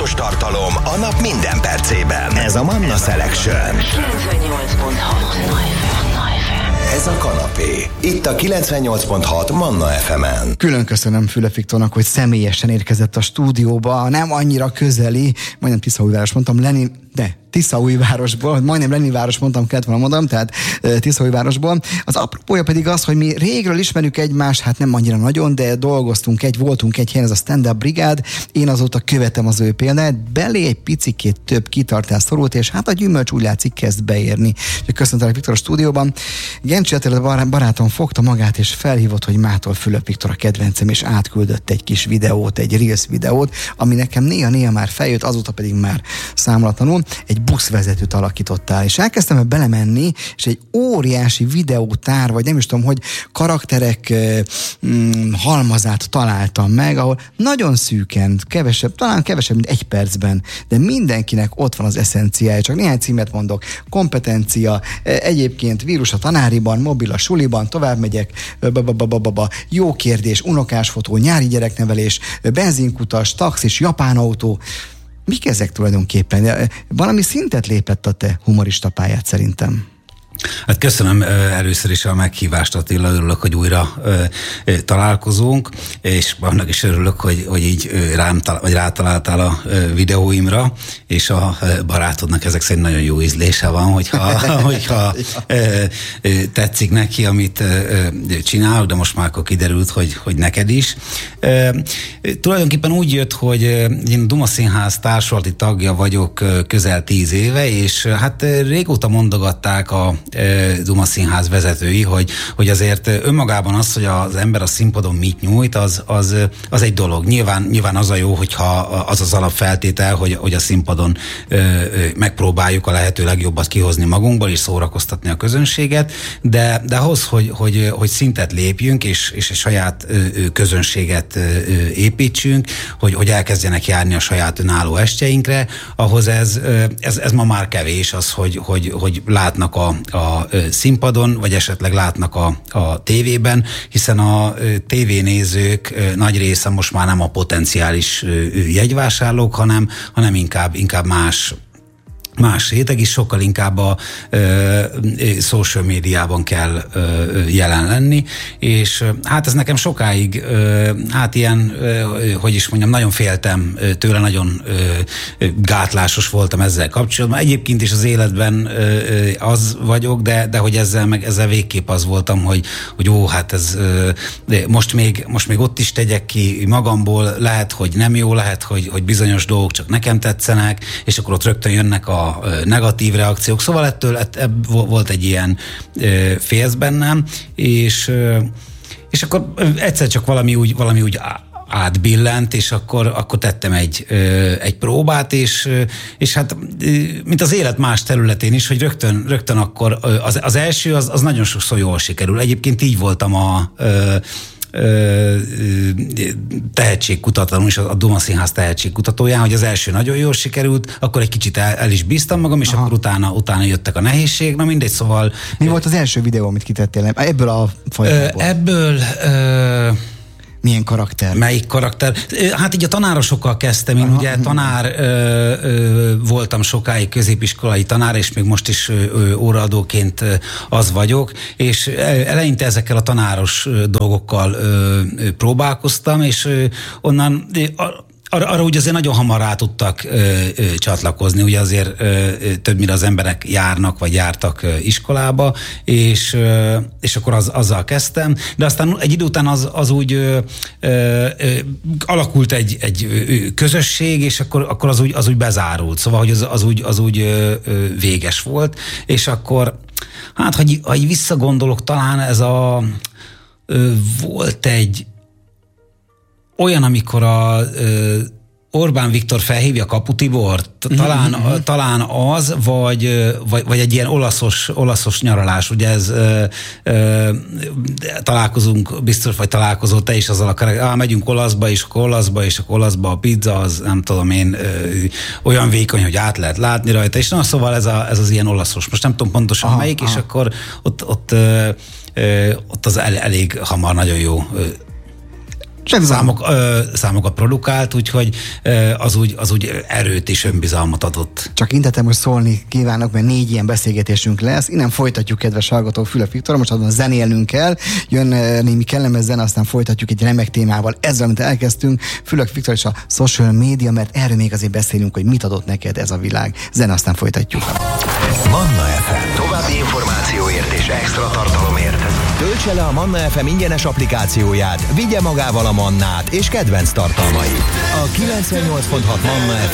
tudatos tartalom a nap minden percében. Ez a Manna Selection. 98.6 Ez a kanapé. Itt a 98.6 Manna FM-en. Külön köszönöm Fülöp Viktornak, hogy személyesen érkezett a stúdióba, nem annyira közeli, majdnem Tiszaújváros mondtam, Tiszaújvárosból, majdnem Leninváros mondtam, kellett volna mondanom, tehát Tiszaújvárosból. Az apropója pedig az, hogy mi régről ismerjük egymást, hát nem annyira nagyon, de voltunk egy helyen, ez a Stand-Up Brigád, én azóta követem az ő példáját, belé egy picikét több kitartás szorult, és hát a gyümölcs úgy látszik kezd beérni. Köszöntelek Viktor a stúdióban. Gencsi Attila barátom fogta magát, és felhívott, hogy mától Fülöp Viktor a kedvencem, és átküldött egy kis videót, egy Reels videót, ami nekem néha már feljött, azóta pedig már számolatlanul. Egy buszvezetőt alakítottál, és elkezdtem belemenni, és egy óriási videótár, vagy nem is tudom, hogy karakterek halmazát találtam meg, ahol nagyon szűken, talán kevesebb, mint 1 percben, de mindenkinek ott van az eszenciája, csak néhány címet mondok. Kompetencia, egyébként vírus a tanáriban, mobil a suliban, tovább megyek, jó kérdés, unokásfotó, nyári gyereknevelés, benzinkutas, taxis, japán autó. Mik ezek tulajdonképpen? Valami szintet lépett a te humorista pályát szerintem. Hát köszönöm először is a meghívást, Attila, örülök, hogy újra találkozunk, és annak is örülök, hogy így rátaláltál a videóimra, és a barátodnak ezek szerint nagyon jó ízlése van, hogyha tetszik neki, amit csinálok, de most már akkor kiderült, hogy neked is. Tulajdonképpen úgy jött, hogy én a Duma Színház társulati tagja vagyok közel 10 éve, és hát régóta mondogatták a Duma Színház vezetői, hogy azért önmagában az, hogy az ember a színpadon mit nyújt, az egy dolog. Nyilván az a jó, hogyha az az alapfeltétel, hogy a színpadon megpróbáljuk a lehető legjobbat kihozni magunkból, és szórakoztatni a közönséget, de ahhoz, hogy szintet lépjünk, és saját közönséget építsünk, hogy elkezdjenek járni a saját önálló estjeinkre, ahhoz ez ma már kevés az, hogy látnak a színpadon, vagy esetleg látnak a tévében, hiszen a tévénézők nagy része most már nem a potenciális jegyvásárlók, hanem inkább más réteg is, sokkal inkább a social médiában kell jelen lenni, és hát ez nekem sokáig, hát ilyen, hogy is mondjam, nagyon féltem tőle, nagyon gátlásos voltam ezzel kapcsolatban. Egyébként is az életben az vagyok, de hogy ezzel végképp az voltam, hogy jó, hát ez most még ott is tegyek ki magamból, lehet, hogy nem jó, lehet, hogy bizonyos dolgok csak nekem tetszenek, és akkor ott rögtön jönnek a negatív reakciók. Szóval ettől volt egy ilyen félsz bennem, és akkor egyszer csak valami úgy átbillent, és akkor tettem egy próbát, és hát mint az élet más területén is, hogy rögtön akkor az első az nagyon sokszor jól sikerül. Egyébként így voltam a tehetségkutatón is, a Duma Színház tehetségkutatóján, hogy az első nagyon jól sikerült, akkor egy kicsit el is bíztam magam, és akkor utána jöttek a nehézség, na mindegy, szóval... Mi volt az első videó, amit kitettél? Ebből a fajtából? Ebből... Milyen karakter? Melyik karakter? Hát így a tanárosokkal kezdtem. Én ugye tanár voltam sokáig, középiskolai tanár, és még most is óraadóként az vagyok, és eleinte ezekkel a tanáros dolgokkal próbálkoztam, és onnan... Arra ugye azért nagyon hamar rá tudtak csatlakozni, ugye azért többnyire az emberek járnak, vagy jártak iskolába, és akkor azzal kezdtem, de aztán egy idő után az úgy alakult egy közösség, és akkor az úgy bezárult, szóval hogy az úgy véges volt, és akkor hát, ha így visszagondolok, talán ez volt egy olyan, amikor Orbán Viktor felhívja Kapu Tibort, talán az, vagy egy ilyen olaszos nyaralás, ugye ez találkozunk, biztos vagy találkozol te is azzal megyünk olaszba, és akkor olaszba a pizza, az nem tudom én, olyan vékony, hogy át lehet látni rajta, és na, szóval ez az ilyen olaszos, most nem tudom pontosan melyik, és akkor ott az elég hamar nagyon jó számokat produkált, úgyhogy az úgy erőt és önbizalmat adott. Csak intetem, hogy szólni kívánok, mert 4 ilyen beszélgetésünk lesz. Innen folytatjuk, kedves hallgatók, Fülöp Viktor, most azon zenélnünk kell. Jön némi kellemes zene, aztán folytatjuk egy remek témával. Ezzel, amit elkezdtünk, Fülöp Viktor és a social media, mert erről még azért beszélünk, hogy mit adott neked ez a világ. Zene, aztán folytatjuk. Manna FM. További információért és extra tartalomért töltse le a Manna FM ingyenes applikációját, vigye magával a Mannát és kedvenc tartalmait. A 98.6 Manna